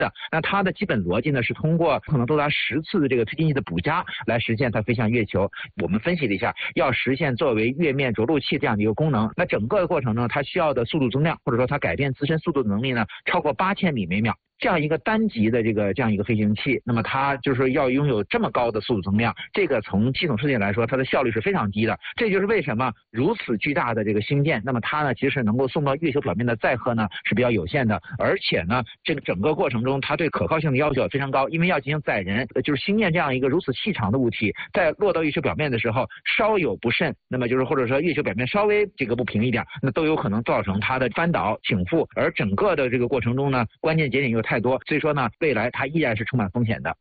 的。那它的基本逻辑呢是通过可能多达10次的这个推进器的补加来实现它飞向月球。我们分析了一下，要实现作为月面着陆器这样的一个功能，那整个过程中它需要的速度增量，或者说它改变自身速度的能力呢，超过8000米每秒。这样一个单级的这样一个飞行器，那么它就是说要拥有这么高的速度增量，这个从系统设计来说，它的效率是非常低的。这就是为什么如此巨大的这个星舰，那么它呢，其实能够送到月球表面的载荷呢是比较有限的，而且呢，这个整个过程中它对可靠性的要求也非常高，因为要进行载人，就是星舰这样一个如此细长的物体，在落到月球表面的时候，稍有不慎，那么就是或者说月球表面稍微这个不平一点，那都有可能造成它的翻倒倾覆，而整个的这个过程中呢，关键节点又太多，所以说呢，未来它依然是充满风险的。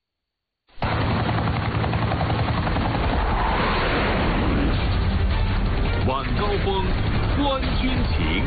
晚高峰，观军情。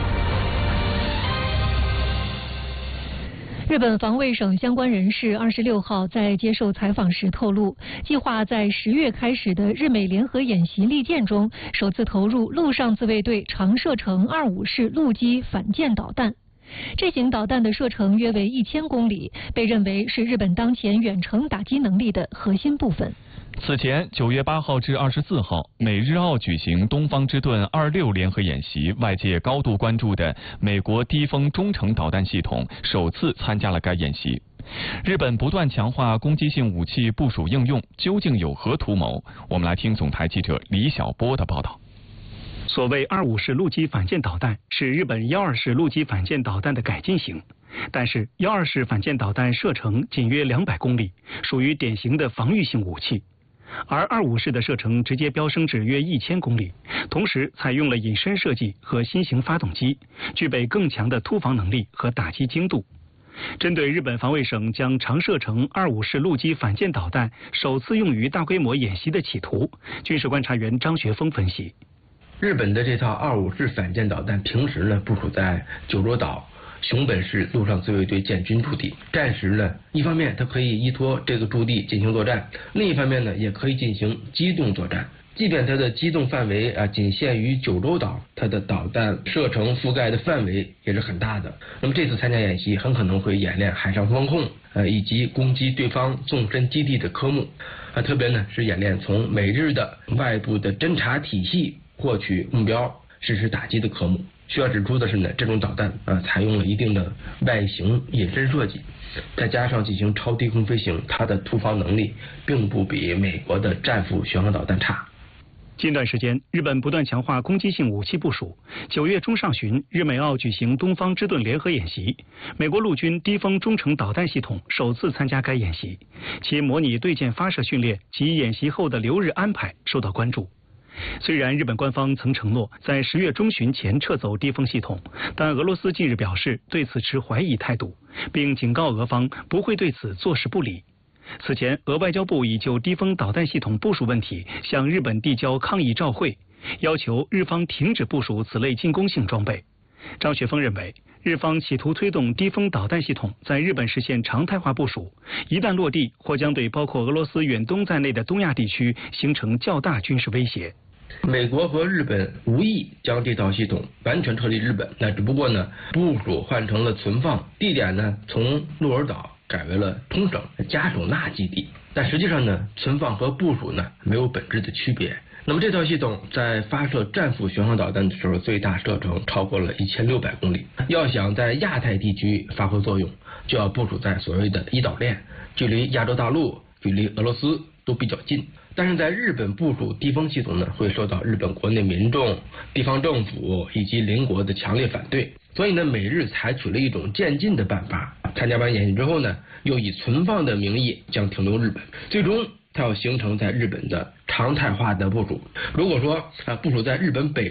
日本防卫省相关人士26号在接受采访时透露，计划在10月开始的日美联合演习利剑中，首次投入陆上自卫队长射程25式陆基反舰导弹。这型导弹的射程约为1000公里，被认为是日本当前远程打击能力的核心部分。 此前9月8号至24号，美日澳举行东方之盾26联合演习，外界高度关注的美国低风中程导弹系统首次参加了该演习。日本不断强化攻击性武器部署应用，究竟有何图谋？我们来听总台记者李晓波的报道。 所谓25式陆基反舰导弹是日本12式陆基反舰导弹的改进型，但是12式反舰导弹射程仅约200公里，属于典型的防御性武器。而25式的射程直接飙升至约1000公里，同时采用了隐身设计和新型发动机，具备更强的突防能力和打击精度。针对日本防卫省将长射程25式陆基反舰导弹首次用于大规模演习的企图，军事观察员张学峰分析。 日本的这套25式反舰导弹平时呢部署在九州岛、熊本市陆上自卫队建军驻地，战时呢，一方面它可以依托这个驻地进行作战，另一方面呢，也可以进行机动作战。即便它的机动范围仅限于九州岛，它的导弹射程覆盖的范围也是很大的。那么这次参加演习很可能会演练海上风控以及攻击对方纵深基地的科目特别呢是演练从美日的外部的侦察体系获取目标、实施打击的科目。需要指出的是呢，这种导弹采用了一定的外形隐身设计，再加上进行超低空飞行，它的突防能力并不比美国的战斧巡航导弹差。 近段时间，日本不断强化攻击性武器部署。9月中上旬，日美澳举行东方之盾联合演习，美国陆军低风中程导弹系统首次参加该演习，其模拟对舰发射训练及演习后的留日安排受到关注。虽然日本官方曾承诺在10月中旬前撤走低风系统，但俄罗斯近日表示对此持怀疑态度，并警告俄方不会对此坐视不理。此前，俄外交部已就低风导弹系统部署问题向日本递交抗议照会，要求日方停止部署此类进攻性装备。张学峰认为，日方企图推动低风导弹系统在日本实现常态化部署，一旦落地，或将对包括俄罗斯远东在内的东亚地区形成较大军事威胁。 美国和日本无意将这套系统完全撤离日本，那只不过呢，部署换成了存放，地点呢从鹿儿岛改为了冲绳加手纳基地，但实际上呢，存放和部署呢没有本质的区别。那么这套系统在发射战斧巡航导弹的时候，最大射程超过了1600公里。要想在亚太地区发挥作用，就要部署在所谓的一岛链，距离亚洲大陆、距离俄罗斯都比较近。但是在日本部署低风系统呢，会受到日本国内民众、地方政府以及邻国的强烈反对。所以呢，美日采取了一种渐进的办法，参加完演习之后呢，又以存放的名义将停留日本，最终它要形成在日本的常态化的部署。如果说部署在日本北